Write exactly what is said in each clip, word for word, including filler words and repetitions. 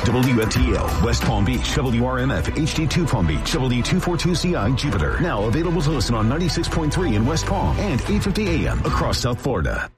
W F T L, West Palm Beach, W R M F, H D two Palm Beach, W two forty-two C I, Jupiter. Now available to listen on ninety-six point three in West Palm and eight fifty A M across South Florida.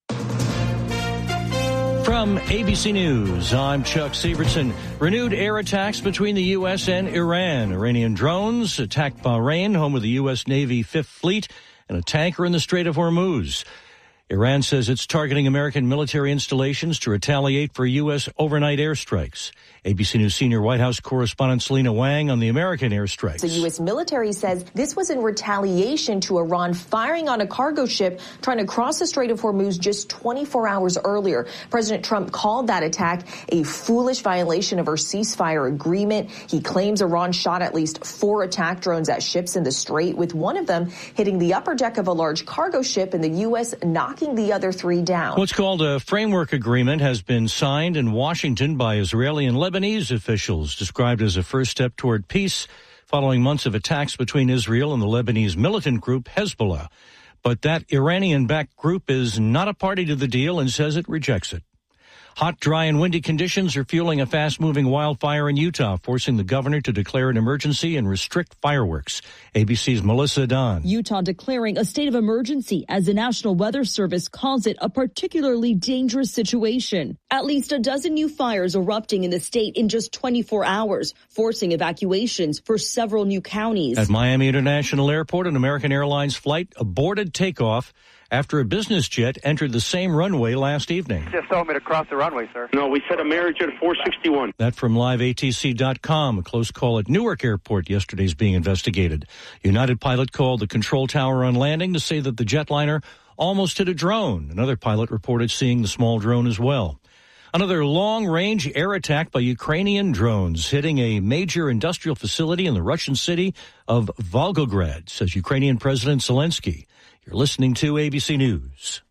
From A B C News, I'm Chuck Severson. Renewed air attacks between the U S and Iran. Iranian drones attacked Bahrain, home of the U S Navy Fifth Fleet, and a tanker in the Strait of Hormuz. Iran says it's targeting American military installations to retaliate for U S overnight airstrikes. A B C News senior White House correspondent Selena Wang on the American airstrikes. The U S military says this was in retaliation to Iran firing on a cargo ship trying to cross the Strait of Hormuz just twenty-four hours earlier. President Trump called that attack a foolish violation of our ceasefire agreement. He claims Iran shot at least four attack drones at ships in the Strait, with one of them hitting the upper deck of a large cargo ship and the U S knocking the other three down. What's called a framework agreement has been signed in Washington by Israeli and Lebanese officials, described as a first step toward peace following months of attacks between Israel and the Lebanese militant group Hezbollah. But that Iranian-backed group is not a party to the deal and says it rejects it. Hot, dry, and windy conditions are fueling a fast-moving wildfire in Utah, forcing the governor to declare an emergency and restrict fireworks. A B C's Melissa Don. Utah declaring a state of emergency as the National Weather Service calls it a particularly dangerous situation. At least a dozen new fires erupting in the state in just twenty-four hours, forcing evacuations for several new counties. At Miami International Airport, an American Airlines flight aborted takeoff after a business jet entered the same runway last evening. Just told me to cross the runway, sir. No, we set a marriage at four sixty-one. That from live A T C dot com. A close call at Newark Airport yesterday is being investigated. United pilot called the control tower on landing to say that the jetliner almost hit a drone. Another pilot reported seeing the small drone as well. Another long-range air attack by Ukrainian drones hitting a major industrial facility in the Russian city of Volgograd, says Ukrainian President Zelensky. You're listening to A B C News.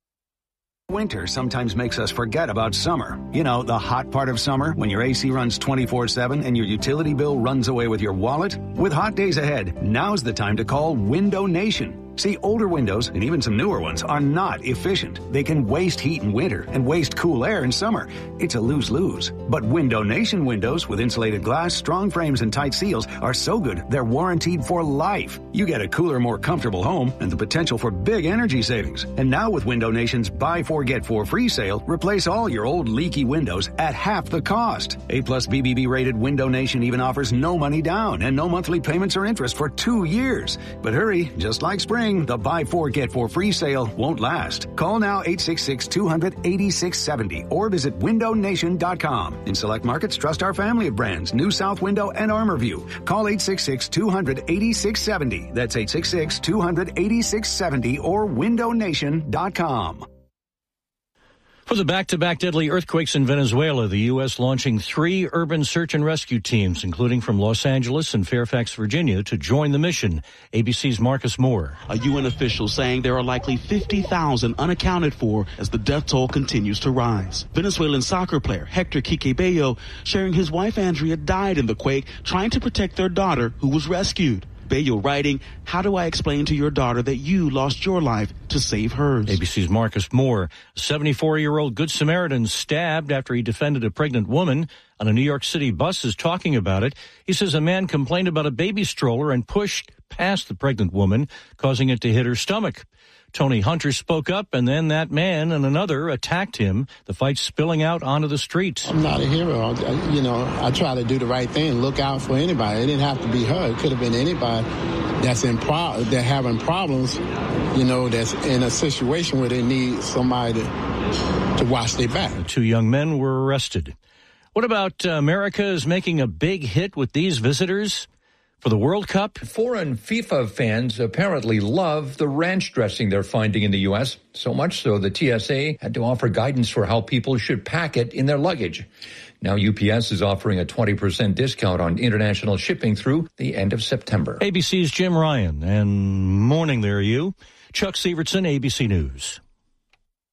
Winter sometimes makes us forget about summer. You know, the hot part of summer when your A C runs twenty-four seven and your utility bill runs away with your wallet. With hot days ahead, now's the time to call Window Nation. See, older windows, and even some newer ones, are not efficient. They can waste heat in winter and waste cool air in summer. It's a lose-lose. But Window Nation windows with insulated glass, strong frames, and tight seals are so good they're warranted for life. You get a cooler, more comfortable home and the potential for big energy savings. And now with Window Nation's Buy Four, Get Four free sale, replace all your old leaky windows at half the cost. A-plus B B B rated Window Nation even offers no money down and no monthly payments or interest for two years. But hurry, just like spring, the Buy Four, Get Four free sale won't last. Call now eight six six, two hundred, eighty-six seventy or visit window nation dot com. In select markets, trust our family of brands, New South Window and ArmorView. Call eight six six, two hundred, eighty-six seventy. That's eight six six, two hundred, eighty-six seventy or window nation dot com. For the back-to-back deadly earthquakes in Venezuela, the U S launching three urban search and rescue teams, including from Los Angeles and Fairfax, Virginia, to join the mission. A B C's Marcus Moore. A U N official saying there are likely fifty thousand unaccounted for as the death toll continues to rise. Venezuelan soccer player Hector Quique Bello sharing his wife Andrea died in the quake trying to protect their daughter who was rescued. Bello writing, "How do I explain to your daughter that you lost your life to save hers?" A B C's Marcus Moore. A seventy-four-year-old Good Samaritan stabbed after he defended a pregnant woman on a New York City bus is talking about it. He says a man complained about a baby stroller and pushed past the pregnant woman, causing it to hit her stomach. Tony Hunter spoke up, and then that man and another attacked him, the fight spilling out onto the streets. I'm not a hero. I, you know, I try to do the right thing, look out for anybody. It didn't have to be her. It could have been anybody that's in pro- that having problems, you know, that's in a situation where they need somebody to, to watch their back. The two young men were arrested. What about uh, America is making a big hit with these visitors for the World Cup? Foreign FIFA fans apparently love the ranch dressing they're finding in the U S, so much so the T S A had to offer guidance for how people should pack it in their luggage. Now U P S is offering a twenty percent discount on international shipping through the end of September. A B C's Jim Ryan, and morning there you. Chuck Severson, A B C News.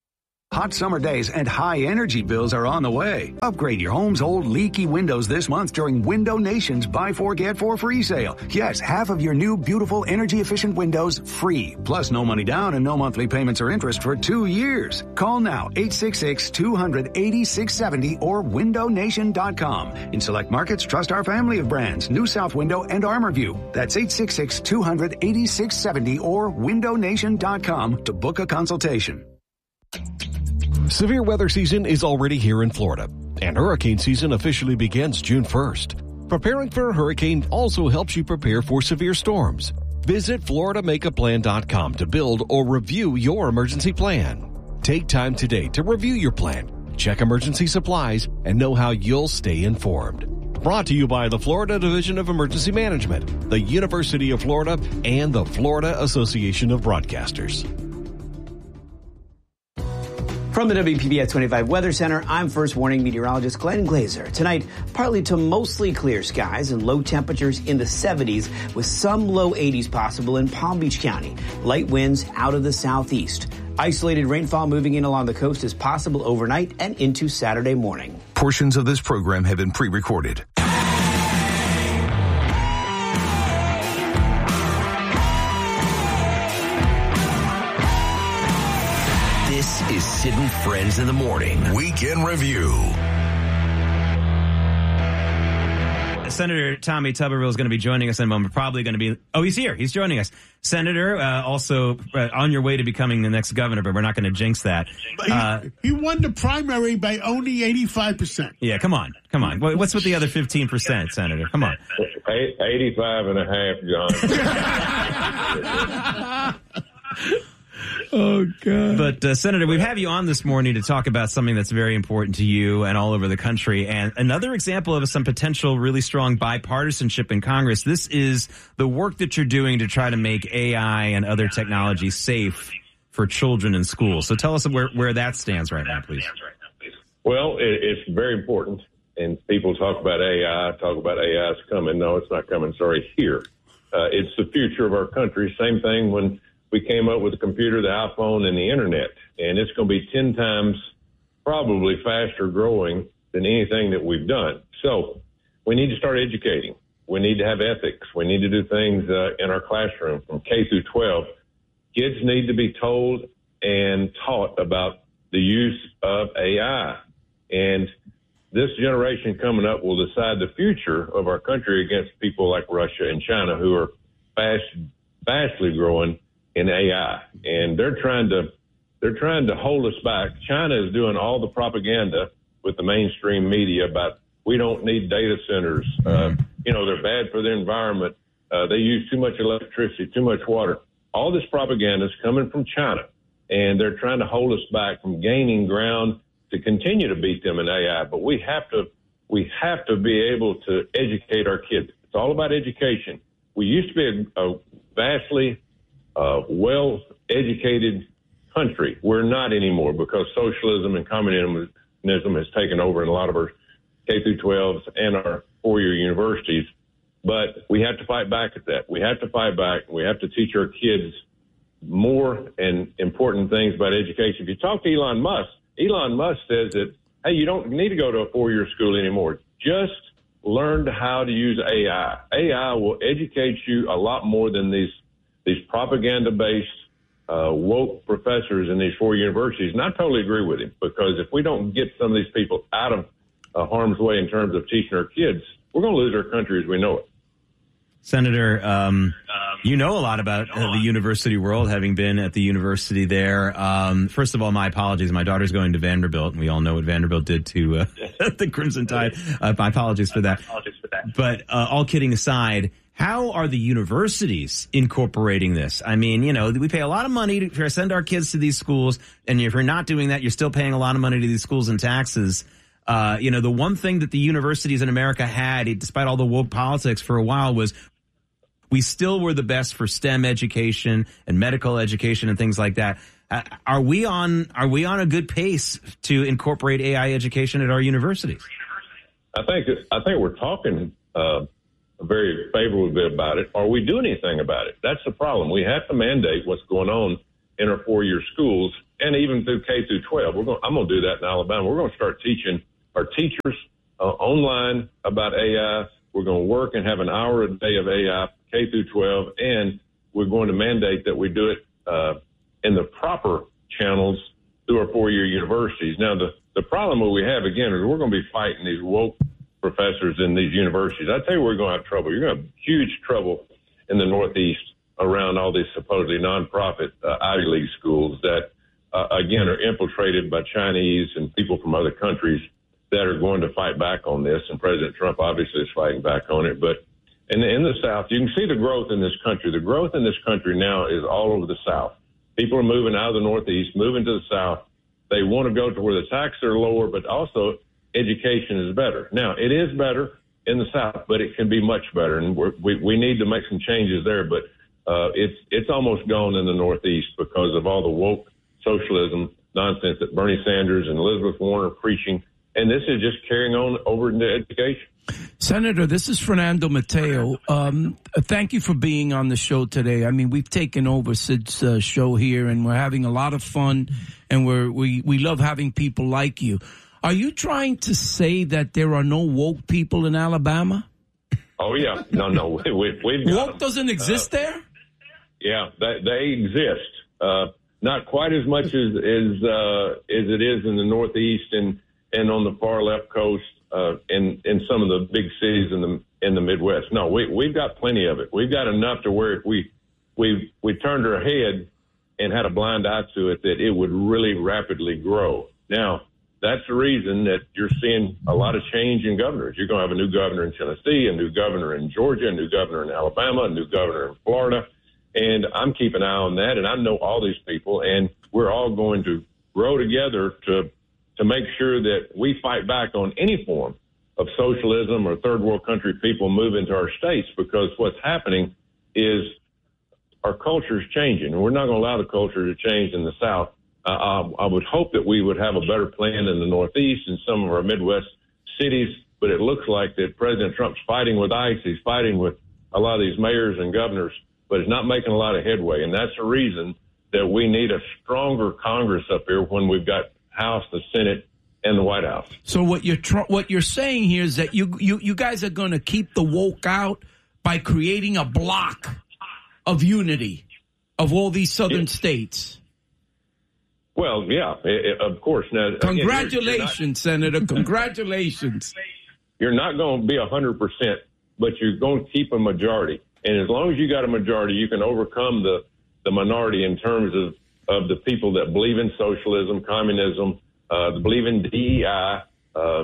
Hot summer days and high energy bills are on the way. Upgrade your home's old leaky windows this month during Window Nation's Buy Four, Get Four free sale. Yes, half of your new beautiful energy efficient windows free. Plus no money down and no monthly payments or interest for two years. Call now eight six six, two hundred, eighty-six seventy or window nation dot com. In select markets, trust our family of brands, New South Window and ArmorView. That's eight six six, two hundred, eighty-six seventy or window nation dot com to book a consultation. Severe weather season is already here in Florida, and hurricane season officially begins June first. Preparing for a hurricane also helps you prepare for severe storms. Visit Florida Make A Plan dot com to build or review your emergency plan. Take time today to review your plan, check emergency supplies, and know how you'll stay informed. Brought to you by the Florida Division of Emergency Management, the University of Florida, and the Florida Association of Broadcasters. From the W P B S twenty-five Weather Center, I'm First Warning meteorologist Glenn Glazer. Tonight, partly to mostly clear skies and low temperatures in the seventies with some low eighties possible in Palm Beach County. Light winds out of the southeast. Isolated rainfall moving in along the coast is possible overnight and into Saturday morning. Portions of this program have been pre-recorded. This is Sid and Friends in the Morning Weekend Review. Senator Tommy Tuberville is going to be joining us in a moment. Probably going to be. Oh, he's here. He's joining us. Senator, uh, also uh, on your way to becoming the next governor, but we're not going to jinx that. Uh, he, he won the primary by only eighty-five percent. Yeah, come on. Come on. What's with the other fifteen percent, Senator? Come on. eighty-five and a half, John. Oh, God. But, uh, Senator, we have you on this morning to talk about something that's very important to you and all over the country. And another example of some potential really strong bipartisanship in Congress. This is the work that you're doing to try to make A I and other technology safe for children in schools. So tell us where, where that stands right now, please. Well, it, it's very important. And people talk about A I, talk about A I is coming. No, it's not coming. Sorry, here. Uh, it's the future of our country. Same thing when we came up with the computer, the iPhone, and the internet, and it's going to be ten times probably faster growing than anything that we've done. So we need to start educating. We need to have ethics. We need to do things uh, in our classroom from K through twelve. Kids need to be told and taught about the use of A I. And this generation coming up will decide the future of our country against people like Russia and China, who are fast, fastly growing in A I, and they're trying to they're trying to hold us back. China is doing all the propaganda with the mainstream media about we don't need data centers. Uh, you know, they're bad for the environment. Uh, they use too much electricity, too much water. All this propaganda is coming from China, and they're trying to hold us back from gaining ground to continue to beat them in A I. But we have to we have to be able to educate our kids. It's all about education. We used to be a, a vastly Uh, well-educated country. We're not anymore because socialism and communism has taken over in a lot of our K through twelves and our four-year universities. But we have to fight back at that. We have to fight back. We have to teach our kids more and important things about education. If you talk to Elon Musk, Elon Musk says that, hey, you don't need to go to a four-year school anymore. Just learn how to use A I. A I will educate you a lot more than these these propaganda-based uh, woke professors in these four universities. And I totally agree with him, because if we don't get some of these people out of uh, harm's way in terms of teaching our kids, we're going to lose our country as we know it. Senator, um, you know a lot about uh, the university world, having been at the university there. Um, first of all, my apologies. My daughter's going to Vanderbilt, and we all know what Vanderbilt did to uh, the Crimson Tide. Uh, my apologies for that. But uh, all kidding aside, how are the universities incorporating this? I mean, you know, we pay a lot of money to send our kids to these schools, and if you're not doing that, you're still paying a lot of money to these schools in taxes. Uh, you know, the one thing that the universities in America had, despite all the woke politics for a while, was we still were the best for STEM education and medical education and things like that. Uh, are we on are we on a good pace to incorporate A I education at our universities? I think I think we're talking uh very favorably about it. Are we doing anything about it? That's the problem. We have to mandate what's going on in our four-year schools, and even through K through twelve. We're going. I'm going to do that in Alabama. We're going to start teaching our teachers uh, online about A I. We're going to work and have an hour a day of A I, K through twelve, and we're going to mandate that we do it uh, in the proper channels through our four-year universities. Now, the, the problem that we have, again, is we're going to be fighting these woke professors in these universities. I tell you, we're going to have trouble. You're going to have huge trouble in the Northeast around all these supposedly nonprofit uh, Ivy League schools that, uh, again, are infiltrated by Chinese and people from other countries that are going to fight back on this. And President Trump obviously is fighting back on it. But in the, in the South, you can see the growth in this country. The growth in this country now is all over the South. People are moving out of the Northeast, moving to the South. They want to go to where the taxes are lower, but also education is better. Now, it is better in the South, but it can be much better. And we're, we we need to make some changes there. But uh, it's it's almost gone in the Northeast because of all the woke socialism nonsense that Bernie Sanders and Elizabeth Warren are preaching. And this is just carrying on over into education. Senator, this is Fernando Mateo. Um, thank you for being on the show today. I mean, we've taken over Sid's uh, show here, and we're having a lot of fun, and we're, we we love having people like you. Are you trying to say that there are no woke people in Alabama? Oh, yeah. No, no. We, we, we've got woke them. doesn't exist uh, there? Yeah, they, they exist. Uh, not quite as much as as, uh, as it is in the Northeast and, and on the far left coast. Uh, in, in some of the big cities in the in the Midwest. No, we, we've got plenty of it. We've got enough to where if we, we, we turned our head and had a blind eye to it, that it would really rapidly grow. Now, that's the reason that you're seeing a lot of change in governors. You're going to have a new governor in Tennessee, a new governor in Georgia, a new governor in Alabama, a new governor in Florida. And I'm keeping an eye on that, and I know all these people, and we're all going to grow together to to make sure that we fight back on any form of socialism or third world country people move into our states, because what's happening is our culture is changing, and we're not going to allow the culture to change in the South. Uh, I, I would hope that we would have a better plan in the Northeast and some of our Midwest cities, but it looks like that President Trump's fighting with ICE. He's fighting with a lot of these mayors and governors, but he's not making a lot of headway, and that's the reason that we need a stronger Congress up here when we've got House, the Senate, and the White House. So what you're tr- what you're saying here is that you you, you guys are going to keep the woke out by creating a block of unity of all these southern it, states. Well, yeah, it, it, of course. Now, congratulations, again, you're, you're not, Senator. Congratulations. You're not going to be one hundred percent, but you're going to keep a majority. And as long as you got a majority, you can overcome the, the minority in terms of of the people that believe in socialism, communism, uh, believe in D E I, uh,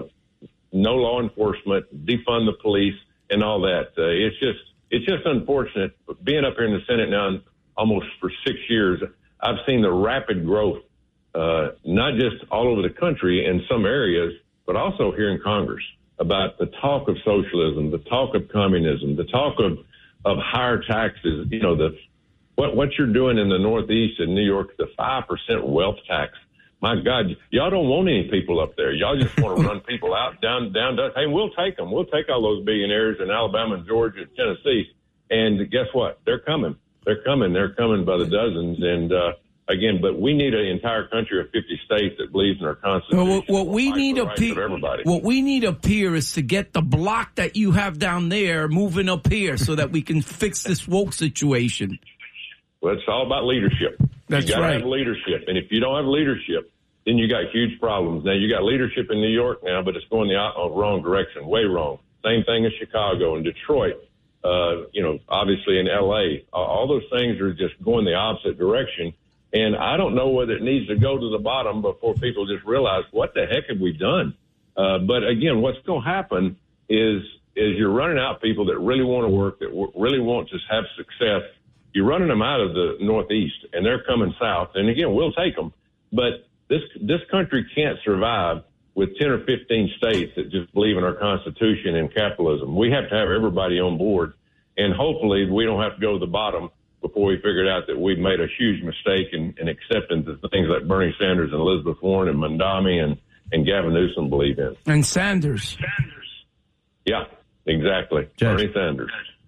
no law enforcement, defund the police, and all that. Uh, it's just it's just unfortunate. Being up here in the Senate now almost for six years, I've seen the rapid growth, uh, not just all over the country in some areas, but also here in Congress, about the talk of socialism, the talk of communism, the talk of, of higher taxes, you know, the What what you're doing in the Northeast in New York, the five percent wealth tax. My God, y'all don't want any people up there. Y'all just want to run people out down down to, hey, we'll take them. We'll take all those billionaires in Alabama and Georgia and Tennessee. And guess what? They're coming. They're coming. They're coming by the dozens. And, uh, again, but we need an entire country of fifty states that believes in our Constitution. Well, what, what we need up here, what we need up here is to get the block that you have down there moving up here so that we can fix this woke situation. Well, it's all about leadership. That's you got to right. have leadership. And if you don't have leadership, then you got huge problems. Now, you got leadership in New York now, but it's going the wrong direction, way wrong. Same thing in Chicago and Detroit, uh, you know, obviously in L A. All those things are just going the opposite direction. And I don't know whether it needs to go to the bottom before people just realize, what the heck have we done? Uh, but, again, what's going to happen is, is you're running out people that really want to work, that w- really want to have success. You're running them out of the Northeast, and they're coming south. And, again, we'll take them. But this this country can't survive with ten or fifteen states that just believe in our Constitution and capitalism. We have to have everybody on board. And hopefully we don't have to go to the bottom before we figured out that we've made a huge mistake in, in accepting the things like Bernie Sanders and Elizabeth Warren and Mondami and, and Gavin Newsom believe in. And Sanders. Sanders. Yeah, exactly. Judge. Bernie Sanders.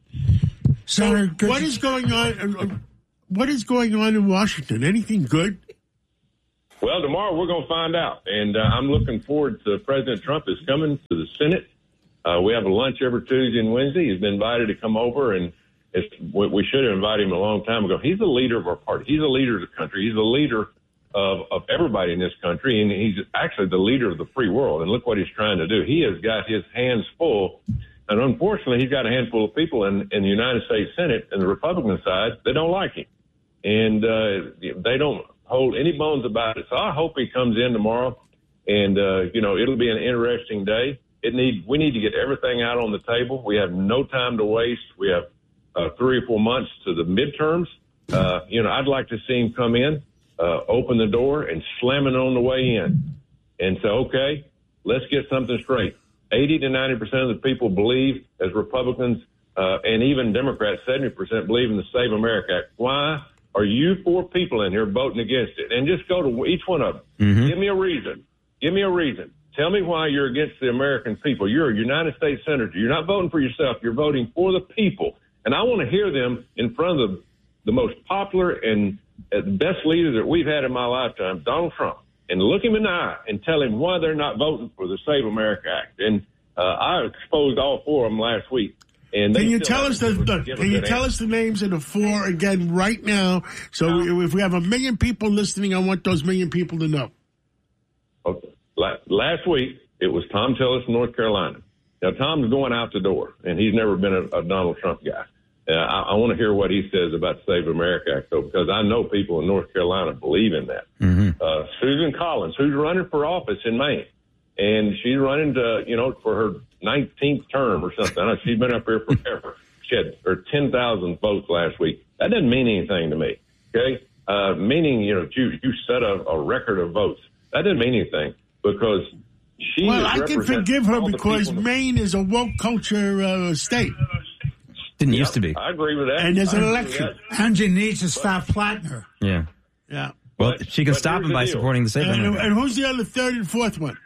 So what is going on? What is going on in Washington? Anything good? Well, tomorrow we're going to find out, and uh, I'm looking forward to President Trump is coming to the Senate. Uh, we have a lunch every Tuesday and Wednesday. He's been invited to come over, and it's, we should have invited him a long time ago. He's the leader of our party. He's the leader of the country. He's the leader of, of everybody in this country, and he's actually the leader of the free world. And look what he's trying to do. He has got his hands full, and unfortunately, he's got a handful of people in, in the United States Senate and the Republican side that don't like him, and uh, they don't hold any bones about it. So I hope he comes in tomorrow, and uh, you know it'll be an interesting day. It need we need to get everything out on the table. We have no time to waste. We have uh, three or four months to the midterms. Uh, you know, I'd like to see him come in, uh, open the door, and slam it on the way in, and say, okay, let's get something straight. eighty to ninety percent of the people believe, as Republicans uh, and even Democrats, seventy percent believe in the Save America Act. Why are you four people in here voting against it? And just go to each one of them. Mm-hmm. Give me a reason. Give me a reason. Tell me why you're against the American people. You're a United States Senator. You're not voting for yourself. You're voting for the people. And I want to hear them in front of the, the most popular and uh, the best leader that we've had in my lifetime, Donald Trump, and look him in the eye and tell him why they're not voting for the Save America Act. And uh, I exposed all four of them last week. And can you tell us the, the can you tell answer. us the names of the four again right now? So if we have a million people listening, I want those million people to know. Okay. Last week, it was Tom Tillis, North Carolina. Now, Tom's going out the door, and he's never been a, a Donald Trump guy. Uh, I, I want to hear what he says about the Save America Act, though, because I know people in North Carolina believe in that. Mm-hmm. Uh, Susan Collins, who's running for office in Maine, and she's running to, you know, for her nineteenth term or something. I know she's been up here forever. She had her ten thousand votes last week. That doesn't mean anything to me, okay? Uh, meaning, you know, you, you set a, a record of votes. That doesn't mean anything. Because she well, I can forgive her because Maine is a woke culture uh, state. Didn't yeah, used to be. I agree with that. And there's an election. Angie needs to stop flattening her. Yeah. Yeah. Well, but, she can stop him by deal. supporting the Save and, America. And who's the other third and fourth one?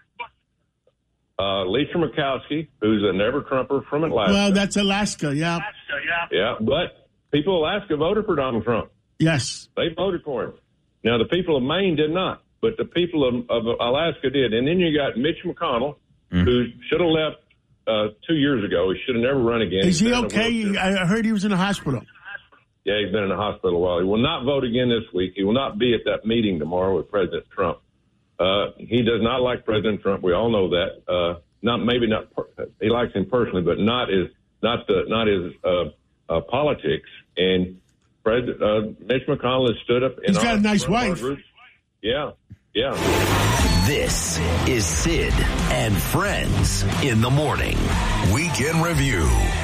Uh, Lisa Murkowski, who's a never-Trumper from Alaska. Well, that's Alaska, yeah. Alaska, yeah. Yeah, but people of Alaska voted for Donald Trump. Yes. They voted for him. Now, the people of Maine did not. But the people of, of Alaska did. And then you got Mitch McConnell, mm. who should have left uh, two years ago. He should have never run again. Is he okay? I heard he was in the hospital. Yeah, he's been in the hospital a while. He will not vote again this week. He will not be at that meeting tomorrow with President Trump. Uh, he does not like President Trump. We all know that. Uh, not maybe not. Per- he likes him personally, but not his not the not his uh, uh, politics. And President uh, Mitch McConnell has stood up. He's got a nice wife. Yeah. Yeah. This is Sid and Friends in the Morning. Weekend Review.